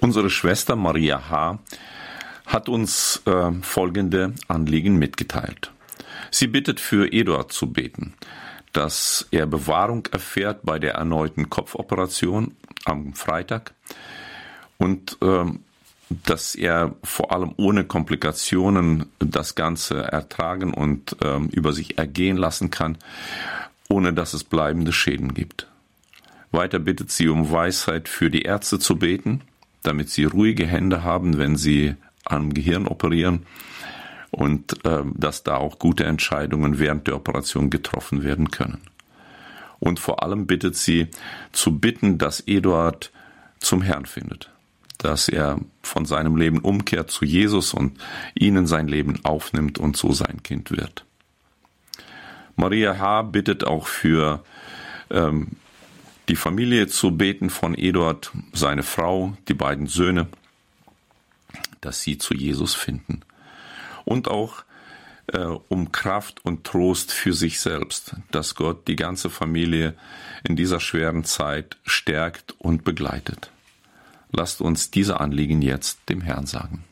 Unsere Schwester Maria H. hat uns folgende Anliegen mitgeteilt. Sie bittet für Eduard zu beten, dass er Bewahrung erfährt bei der erneuten Kopfoperation am Freitag und dass er vor allem ohne Komplikationen das Ganze ertragen und über sich ergehen lassen kann, ohne dass es bleibende Schäden gibt. Weiter bittet sie um Weisheit für die Ärzte zu beten, damit sie ruhige Hände haben, wenn sie am Gehirn operieren und dass da auch gute Entscheidungen während der Operation getroffen werden können. Und vor allem bittet sie zu bitten, dass Eduard zum Herrn findet, dass er von seinem Leben umkehrt zu Jesus und ihn in sein Leben aufnimmt und so sein Kind wird. Maria H. bittet auch für die Familie zu beten von Eduard, seine Frau, die beiden Söhne, dass sie zu Jesus finden. Und auch um Kraft und Trost für sich selbst, dass Gott die ganze Familie in dieser schweren Zeit stärkt und begleitet. Lasst uns diese Anliegen jetzt dem Herrn sagen.